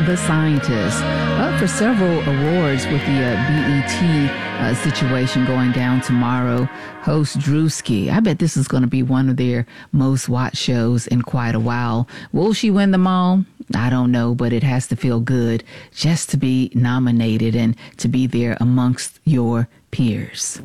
The Scientist, up for several awards with the BET situation going down tomorrow. Host Drewski, I bet this is going to be one of their most watched shows in quite a while. Will she win them all? I don't know, but it has to feel good just to be nominated and to be there amongst your peers.